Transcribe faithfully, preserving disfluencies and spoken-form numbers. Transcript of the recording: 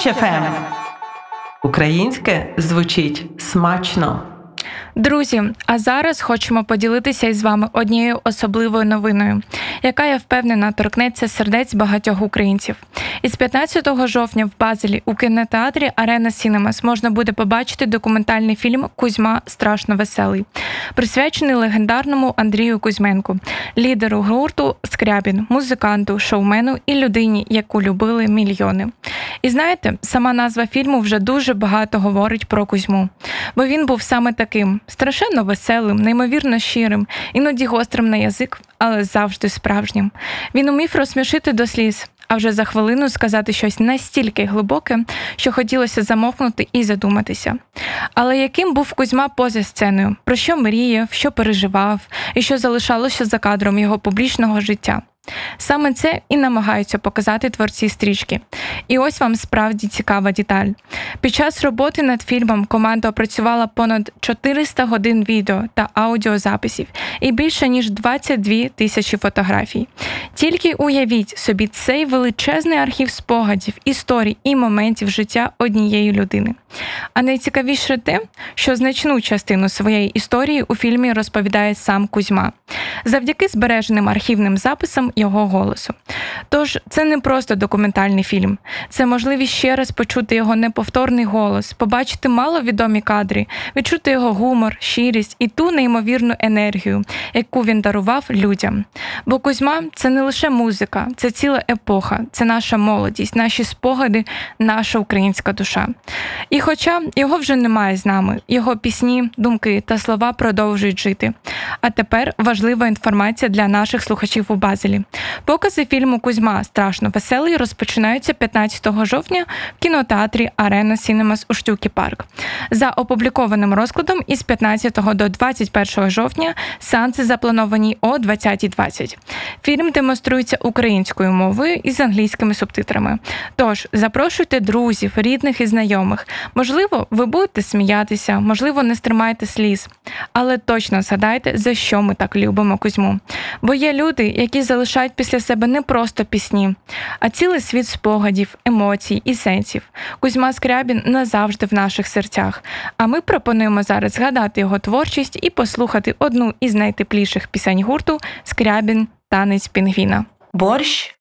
Борщ еф ем. Українське звучить смачно. Друзі, а зараз хочемо поділитися із вами однією особливою новиною, яка, я впевнена, торкнеться сердець багатьох українців. Із п'ятнадцятого жовтня в Базелі у кінотеатрі Arena Cinemas можна буде побачити документальний фільм «Кузьма. Страшно веселий», присвячений легендарному Андрію Кузьменку, лідеру гурту «Скрябін», музиканту, шоумену і людині, яку любили мільйони. І знаєте, сама назва фільму вже дуже багато говорить про Кузьму, бо він був саме таким – страшенно веселим, неймовірно щирим, іноді гострим на язик, але завжди справжнім. Він умів розсмішити до сліз, а вже за хвилину сказати щось настільки глибоке, що хотілося замовкнути і задуматися. Але яким був Кузьма поза сценою? Про що мріяв, що переживав і що залишалося за кадром його публічного життя? Саме це і намагаються показати творці стрічки. І ось вам справді цікава деталь. Під час роботи над фільмом команда опрацювала понад чотириста годин відео та аудіозаписів і більше ніж двадцять дві тисячі фотографій. Тільки уявіть собі цей величезний архів спогадів, історій і моментів життя однієї людини. А найцікавіше те, що значну частину своєї історії у фільмі розповідає сам Кузьма, завдяки збереженим архівним записам його голосу. Тож, це не просто документальний фільм. Це можливість ще раз почути його неповторний голос, побачити маловідомі кадри, відчути його гумор, щирість і ту неймовірну енергію, яку він дарував людям. Бо Кузьма – це не лише музика, це ціла епоха, це наша молодість, наші спогади, наша українська душа. І хоча його вже немає з нами, його пісні, думки та слова продовжують жити. А тепер важлива інформація для наших слухачів у Базелі. Покази фільму «Кузьма. Страшно веселий» розпочинаються п'ятнадцятого жовтня в кінотеатрі Arena Cinemas у Штукі Парк. За опублікованим розкладом із п'ятнадцятого до двадцять першого жовтня сеанси заплановані о двадцятій двадцять. Фільм демонструється українською мовою із англійськими субтитрами. Тож, запрошуйте друзів, рідних і знайомих. Можливо, ви будете сміятися, можливо, не стримаєте сліз. Але точно згадайте, за що ми так любимо Кузьму. Бо є люди, які залишають після себе не просто пісні, а цілий світ спогадів, емоцій і сенсів. Кузьма Скрябін назавжди в наших серцях. А ми пропонуємо зараз згадати його творчість і послухати одну із найтепліших пісень гурту «Скрябін. Танець пінгвіна». Борщ